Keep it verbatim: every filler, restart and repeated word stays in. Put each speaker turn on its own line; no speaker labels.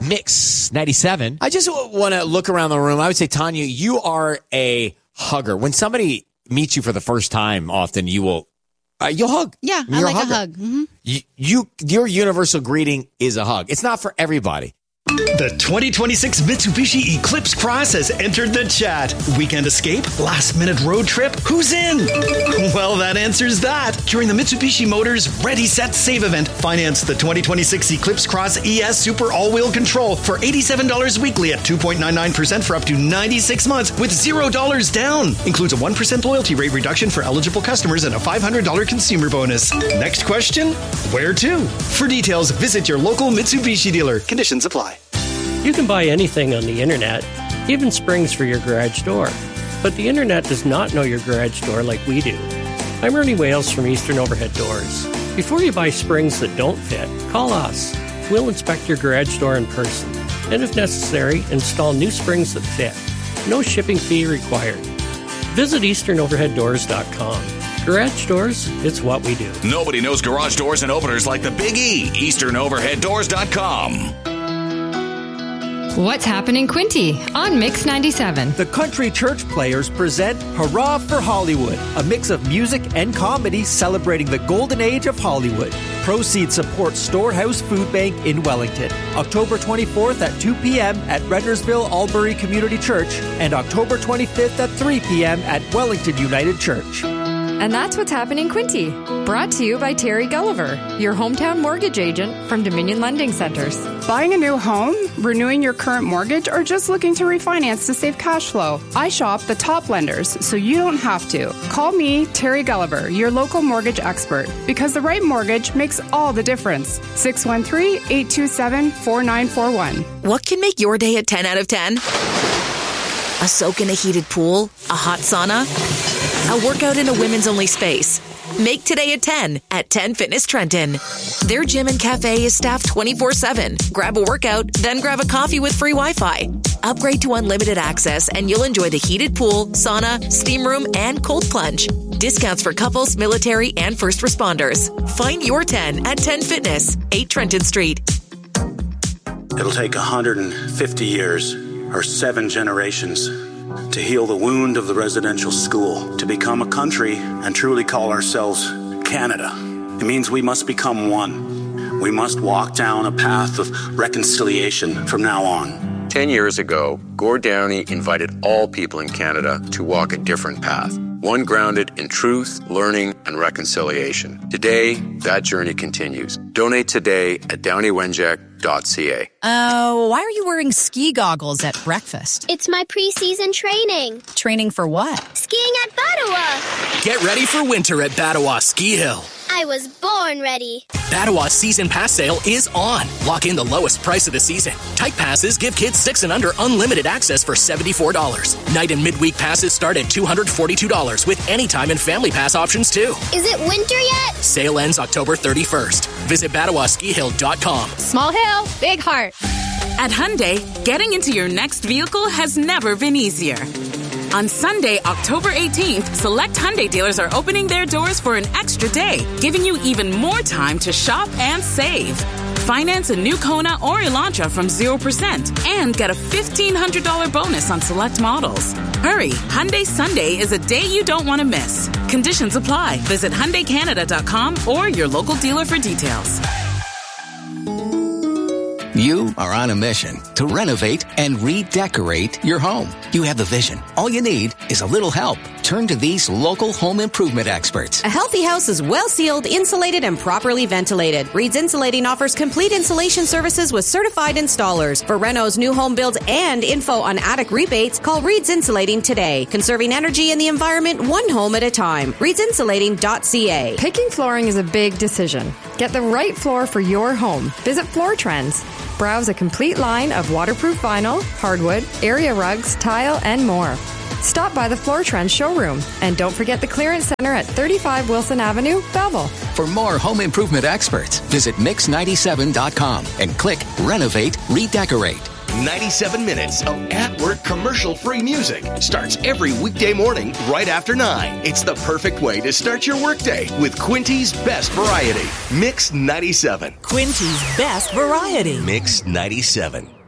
Mix ninety-seven.
I just want to look around the room. I would say, Tanya, you are a hugger. When somebody meets you for the first time, often you will, uh, you'll hug.
Yeah,
You're
I like
a,
a hug. Mm-hmm.
You, you, your universal greeting is a hug. It's not for everybody.
The twenty twenty-six Mitsubishi Eclipse Cross has entered the chat. Weekend escape? Last minute road trip? Who's in? Well, that answers that. During the Mitsubishi Motors Ready, Set, Save event, finance the twenty twenty-six Eclipse Cross E S Super All-Wheel Control for eighty-seven dollars weekly at two point nine nine percent for up to ninety-six months with zero dollars down. Includes a one percent loyalty rate reduction for eligible customers and a five hundred dollars consumer bonus. Next question? Where to? For details, visit your local Mitsubishi dealer. Conditions apply.
You can buy anything on the internet, even springs for your garage door. But the internet does not know your garage door like we do. I'm Ernie Wales from Eastern Overhead Doors. Before you buy springs that don't fit, call us. We'll inspect your garage door in person, and if necessary, install new springs that fit. No shipping fee required. Visit eastern overhead doors dot com. Garage doors, it's what we do.
Nobody knows garage doors and openers like the Big E. eastern overhead doors dot com.
What's happening, Quinty, on Mix ninety-seven.
The Country Church Players present Hurrah for Hollywood, a mix of music and comedy celebrating the golden age of Hollywood. Proceeds support Storehouse Food Bank in Wellington. October twenty-fourth at two p.m. at Rennersville Albury Community Church and October twenty-fifth at three p.m. at Wellington United Church.
And that's what's happening, Quinty. Brought to you by Terry Gulliver, your hometown mortgage agent from Dominion Lending Centers.
Buying a new home, renewing your current mortgage, or just looking to refinance to save cash flow? I shop the top lenders, so you don't have to. Call me, Terry Gulliver, your local mortgage expert, because the right mortgage makes all the difference. six one three, eight two seven, four nine four one.
What can make your day a ten out of ten? A soak in a heated pool? A hot sauna? A workout in a women's-only space? Make today a ten at ten Fitness Trenton. Their gym and cafe is staffed twenty-four seven. Grab a workout, then grab a coffee with free Wi-Fi. Upgrade to unlimited access and you'll enjoy the heated pool, sauna, steam room, and cold plunge. Discounts for couples, military, and first responders. Find your ten at ten Fitness, eight Trenton Street.
It'll take one hundred fifty years or seven generations to heal the wound of the residential school, to become a country and truly call ourselves Canada. It means we must become one. We must walk down a path of reconciliation from now on.
Ten years ago, Gord Downey invited all people in Canada to walk a different path, one grounded in truth, learning, and reconciliation. Today, that journey continues. Donate today at downey wenjack dot c a.
Uh, why are you wearing ski goggles at breakfast?
It's my preseason training.
Training for what?
Skiing at Battawa.
Get ready for winter at Battawa Ski Hill.
I was born ready.
Battawa's season pass sale is on. Lock in the lowest price of the season. Type passes give kids six and under unlimited access for seventy-four dollars. Night and midweek passes start at two hundred forty-two dollars with anytime and family pass options too.
Is it winter yet?
Sale ends October thirty-first. Visit Battawa Ski Hill dot com.
Small hill, big heart.
At Hyundai, getting into your next vehicle has never been easier. On Sunday, October eighteenth, select Hyundai dealers are opening their doors for an extra day, giving you even more time to shop and save. Finance a new Kona or Elantra from zero percent and get a fifteen hundred dollars bonus on select models. Hurry, Hyundai Sunday is a day you don't want to miss. Conditions apply. Visit Hyundai Canada dot com or your local dealer for details.
You are on a mission to renovate and redecorate your home. You have the vision. All you need is a little help. Turn to these local home improvement experts.
A healthy house is well sealed, insulated, and properly ventilated. Reed's Insulating offers complete insulation services with certified installers. For renos, new home builds, and info on attic rebates, call Reed's Insulating today. Conserving energy and the environment one home at a time. reeds insulating dot c a.
Picking flooring is a big decision. Get the right floor for your home. Visit Floor Trends. Browse a complete line of waterproof vinyl, hardwood, area rugs, tile, and more. Stop by the Floor Trends showroom. And don't forget the clearance center at thirty-five Wilson Avenue, Belleville.
For more home improvement experts, visit mix ninety-seven dot com and click Renovate, Redecorate.
ninety-seven minutes of at-work commercial-free music. Starts every weekday morning right after nine. It's the perfect way to start your workday with Quinty's Best Variety. Mix ninety-seven.
Quinty's Best Variety.
Mix ninety-seven.